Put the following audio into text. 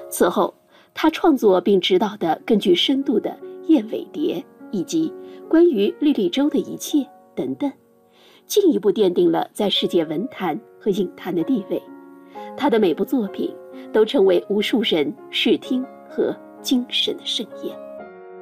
此后，他创作并执导的更具深度的《燕尾蝶》以及关于莉莉周的一切等等，进一步奠定了在世界文坛和影坛的地位。他的每部作品都成为无数人视听和精神的盛宴。